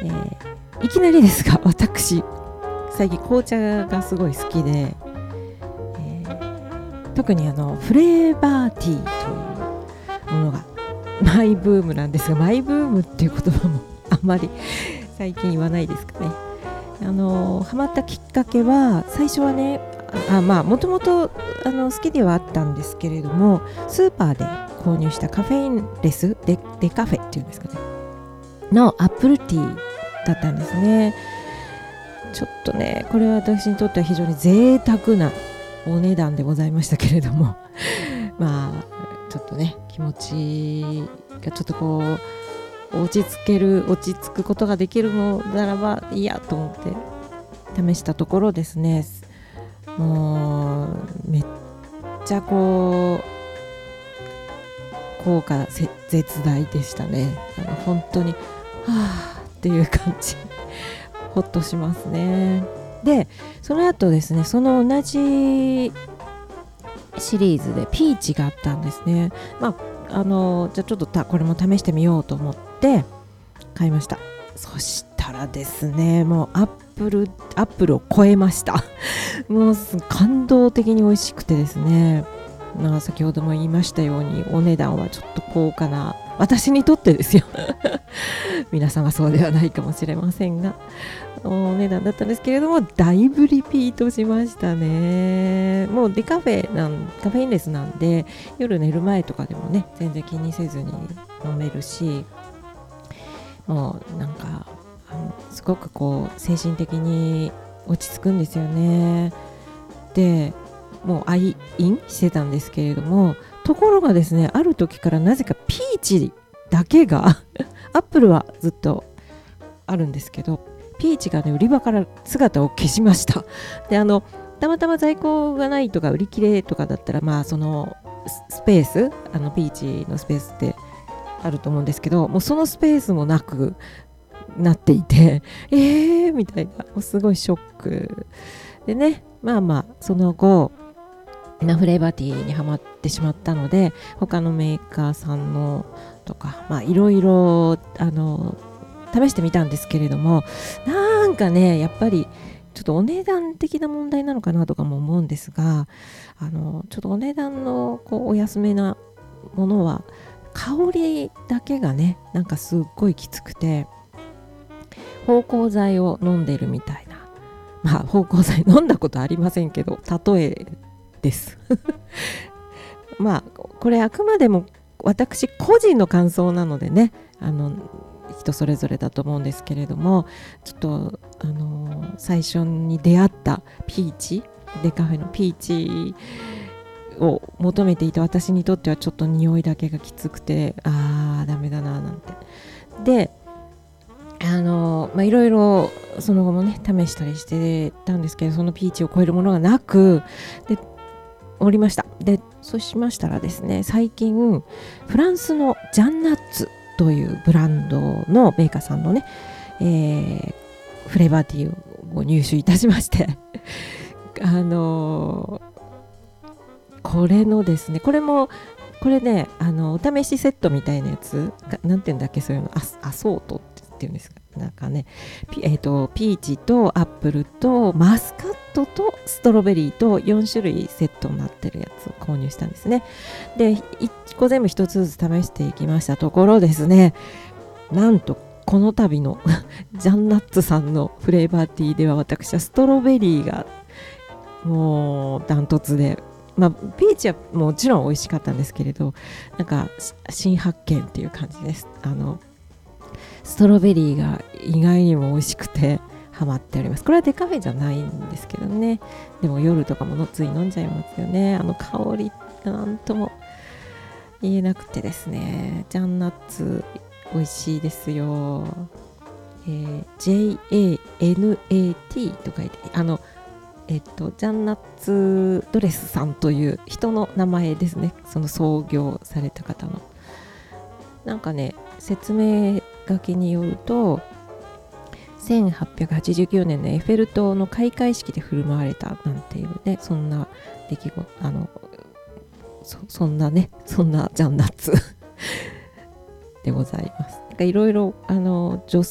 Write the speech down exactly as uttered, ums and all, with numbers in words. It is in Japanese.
えー、いきなりですが、私最近紅茶がすごい好きで、えー、特にあのフレーバーティーというものがマイブームなんですが、マイブームっていう言葉もあんまり最近言わないですかね。あのハマったきっかけは、最初はね、あまあもともと好きではあったんですけれども、スーパーで購入したカフェインレス デ, デカフェっていうんですかねのアップルティーだったんですね。ちょっとね、これは私にとっては非常に贅沢なお値段でございましたけれどもまあちょっとね、気持ちがちょっとこう落ち着ける落ち着くことができるのならばいいやと思って試したところですね、もうめっちゃこう効果絶大でしたね。あの本当にはぁっていう感じほっとしますね。でその後ですね、その同じシリーズでピーチがあったんですね。まああのじゃあちょっとたこれも試してみようと思って買いました。そしたらですね、もうアップルアップルを超えましたもう感動的に美味しくてですね、まあ、先ほども言いましたようにお値段はちょっと高価な、私にとってですよ皆さんはそうではないかもしれませんが、お値段だったんですけれども、だいぶリピートしましたね。もうデカフェなんカフェインレスなんで、夜寝る前とかでもね全然気にせずに飲めるし、もうなんかあのすごくこう精神的に落ち着くんですよね。でもう愛飲してたんですけれども、ところがですね、ある時からなぜかピーチだけがアップルはずっとあるんですけど、ピーチがね売り場から姿を消しました。であのたまたま在庫がないとか売り切れとかだったら、まあそのスペースあのピーチのスペースってあると思うんですけど、もうそのスペースもなくなっていて、えーみたいな、もうすごいショックでね、まあまあその後なフレーバーティーにハマってしまったので、他のメーカーさんのとかまあいろいろあの試してみたんですけれども、なんかねやっぱりちょっとお値段的な問題なのかなとかも思うんですが、あのちょっとお値段のこうお安めなものは香りだけがねなんかすっごいきつくて、芳香剤を飲んでるみたいな、まあ芳香剤飲んだことありませんけど例えですまあこれあくまでも私個人の感想なのでね、あの人それぞれだと思うんですけれども、ちょっとあの最初に出会ったピーチデカフェのピーチを求めていた私にとってはちょっと匂いだけがきつくて、あーダメだななんて。であのまあいろいろその後もね試したりしてたんですけど、そのピーチを超えるものがなくでおりました。でそうしましたらですね、最近フランスのジャンナッツというブランドのメーカーさんのね、えー、フレーバーティーを入手いたしましてあのー、これのですね、これもこれね、あのお試しセットみたいなやつが、なんていうんだっけ、そういうの、ア、アソートっていうんですか、なんかね、ピ、えーと、ピーチとアップルとマスカットとストロベリーとよん種類セットになってるやつを購入したんですね。でいっこ全部ひとつずつ試していきましたところですね、なんとこの度のジャンナッツさんのフレーバーティーでは、私はストロベリーがもうダントツで、まあ、ピーチはもちろん美味しかったんですけれど、なんか新発見っていう感じです。あのストロベリーが意外にも美味しくてハマっております。これはデカフェじゃないんですけどね、でも夜とかものつい飲んじゃいますよね。あの香りがなんとも言えなくてですね、ジャンナッツ美味しいですよ。えー、ジェイエーエヌエーティー と書いて、あのえっと、ジャンナッツドレスさんという人の名前ですね。その創業された方のなんかね、説明書きによるとせんはっぴゃくはちじゅうきゅうねんのエッフェル塔の開会式で振る舞われたなんていうね、そんな出来事、あの そ, そんなねそんなジャンナッツでございます。いろいろあの女